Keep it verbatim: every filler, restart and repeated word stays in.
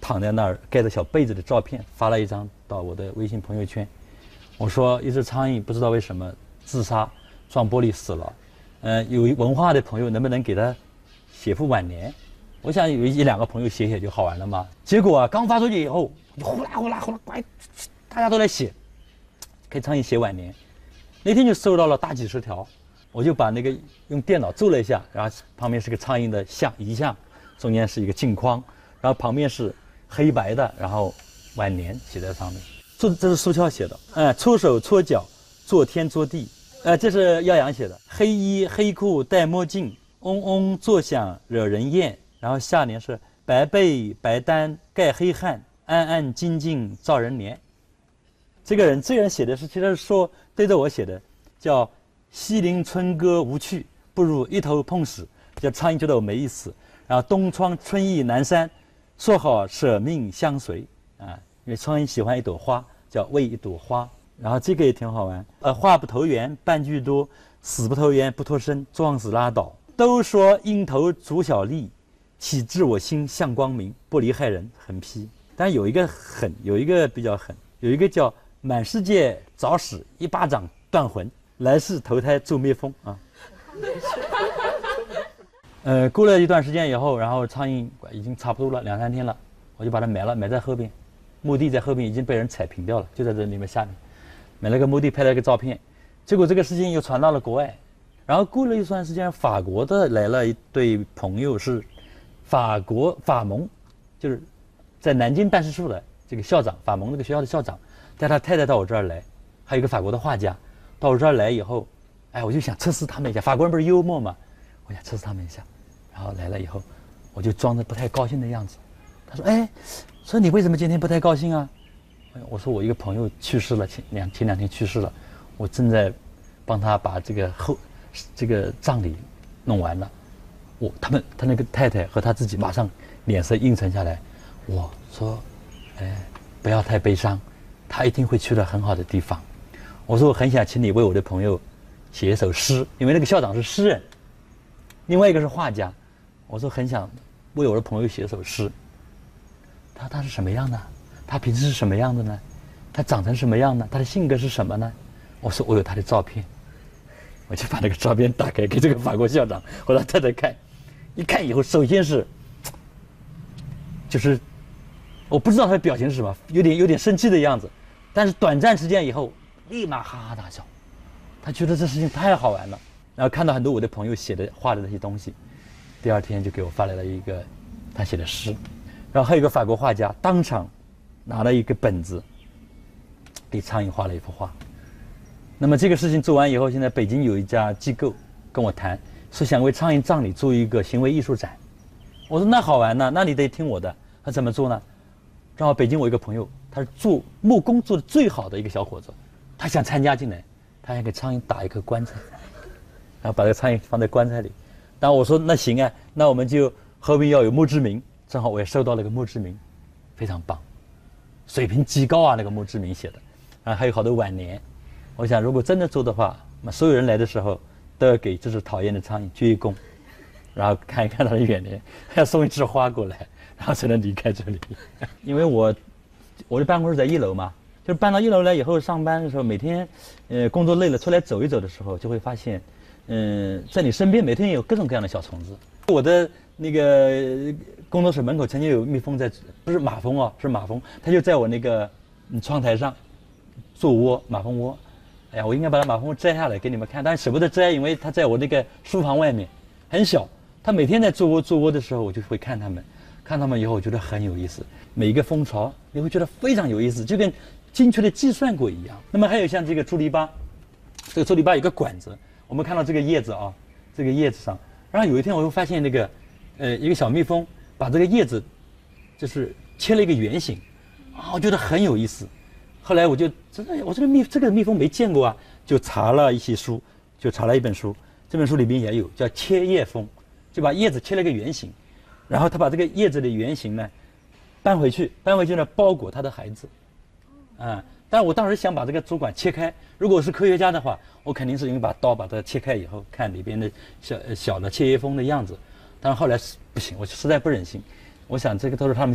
躺在那儿盖着小被子的照片，发了一张到我的微信朋友圈。我说一只苍蝇不知道为什么自杀撞玻璃死了，呃，有文化的朋友能不能给他写副挽联？我想有一两个朋友写写就好玩了嘛。结果啊，刚发出去以后，呼啦呼啦呼啦，乖，大家都来写，给苍蝇写挽联。那天就收到了大几十条，我就把那个用电脑做了一下，然后旁边是个苍蝇的像遗像，中间是一个镜框，然后旁边是黑白的，然后挽联写在上面。这这是苏俏写的，哎，搓手搓脚，做天做地，哎，这是耀阳写的，黑衣黑裤戴墨镜，嗡嗡作响惹人厌。然后下联是白被白单盖黑汗，安安静静照人怜。这个人，这个人写的是，其实是说对着我写的，叫西陵春歌无趣，不如一头碰死。叫苍蝇觉得我没意思。然后东窗春意南山，说好舍命相随啊，因为苍蝇喜欢一朵花，叫为一朵花。然后这个也挺好玩，呃，话不投缘半句多，死不投缘不脱身，撞死拉倒。都说鹰头逐小利，岂知我心向光明，不离害人狠批。但有一个狠，有一个比较狠，有一个叫满世界找死，一巴掌断魂，来世投胎做蜜蜂啊。呃，过了一段时间以后，然后苍蝇已经差不多了两三天了，我就把它埋了，埋在后边，墓地在后边已经被人踩平掉了，就在这里面下面，埋了个墓地，拍了个照片。结果这个事情又传到了国外，然后过了一段时间，法国的来了一对朋友是。法国法盟，就是在南京办事处的这个校长，法盟这个学校的校长，带他太太到我这儿来，还有一个法国的画家，到我这儿来以后，哎，我就想测试他们一下。法国人不是幽默嘛，我想测试他们一下。然后来了以后，我就装着不太高兴的样子。他说：“哎，说你为什么今天不太高兴啊？”我说：“我一个朋友去世了，前两前两天去世了，我正在帮他把这个后这个葬礼弄完了。”我他们他那个太太和他自己马上脸色阴沉下来。我说，哎，不要太悲伤，他一定会去到很好的地方。我说我很想请你为我的朋友写一首诗，因为那个校长是诗人，另外一个是画家。我说很想为我的朋友写一首诗。他他是什么样的？他平时是什么样的呢？他长成什么样呢？他的性格是什么呢？我说我有他的照片，我就把那个照片打开给这个法国校长和他太太看。一看以后，首先是，就是我不知道他的表情是什么，有点有点生气的样子，但是短暂时间以后，立马哈哈大笑，他觉得这事情太好玩了。然后看到很多我的朋友写的画的那些东西，第二天就给我发来了一个他写的诗，然后还有一个法国画家当场拿了一个本子，给苍蝇画了一幅画。那么这个事情做完以后，现在北京有一家机构跟我谈。是想为苍蝇葬礼做一个行为艺术展。我说那好玩呢，那你得听我的。他怎么做呢？正好北京我一个朋友，他是做木工做的最好的一个小伙子，他想参加进来，他想给苍蝇打一颗棺材，然后把这个苍蝇放在棺材里。然后我说那行啊，那我们就后面要有墓志铭。正好我也收到了个墓志铭，非常棒，水平极高啊，那个墓志铭写的，然后还有好多挽联。我想如果真的做的话，那所有人来的时候都要给这只讨厌的苍蝇鞠一躬，然后看一看它的远联，还要送一枝花过来，然后才能离开这里。因为我我的办公室在一楼嘛，就是搬到一楼来以后，上班的时候每天呃工作累了出来走一走的时候，就会发现嗯、呃、在你身边每天有各种各样的小虫子。我的那个工作室门口曾经有蜜蜂在，不是马蜂哦，是马蜂，它就在我那个窗台上做窝，马蜂窝。哎呀，我应该把它马蜂窝摘下来给你们看，但是舍不得摘，因为它在我那个书房外面，很小。它每天在做窝做窝的时候，我就会看它们，看它们以后，我觉得很有意思。每一个蜂巢，你会觉得非常有意思，就跟精确的计算过一样。那么还有像这个猪篱笆，这个猪篱笆有个管子，我们看到这个叶子啊，这个叶子上，然后有一天我会发现那个，呃，一个小蜜蜂把这个叶子，就是切了一个圆形，啊，我觉得很有意思。后来我就真的，我这个蜜这个蜜蜂没见过啊，就查了一些书，就查了一本书，这本书里面也有叫切叶蜂，就把叶子切了个圆形，然后他把这个叶子的圆形呢搬回去，搬回去呢包裹他的孩子，啊，但我当时想把这个主管切开，如果我是科学家的话，我肯定是用一把刀把它切开以后，看里边的小小的切叶蜂的样子，但是后来不行，我实在不忍心，我想这个都是他们